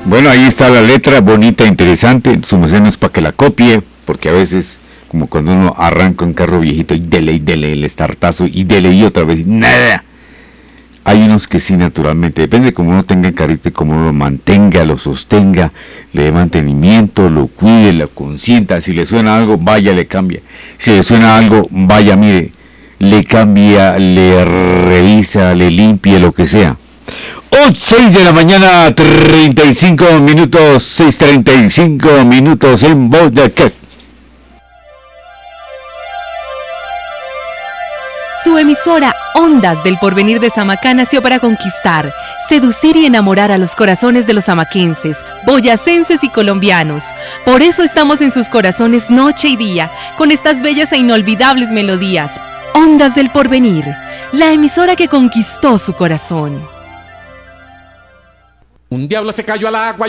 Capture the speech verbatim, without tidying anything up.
Bueno, ahí está la letra, bonita, interesante. Su merced no es para que la copie, porque a veces, como cuando uno arranca un carro viejito y dele y dele el estartazo y dele y otra vez, nada. Hay unos que sí, naturalmente, depende de cómo uno tenga el carrito y cómo lo mantenga, lo sostenga, le dé mantenimiento, lo cuide, lo consienta. Si le suena algo, vaya, le cambia. Si le suena algo, vaya, mire, le cambia, le revisa, le limpia, lo que sea. seis de la mañana, treinta y cinco minutos, seis treinta y cinco minutos en Boyacá. Su emisora Ondas del Porvenir de Samacá nació para conquistar, seducir y enamorar a los corazones de los samaquenses, boyacenses y colombianos. Por eso estamos en sus corazones noche y día, con estas bellas e inolvidables melodías. Ondas del Porvenir, la emisora que conquistó su corazón. Un diablo se cayó al agua.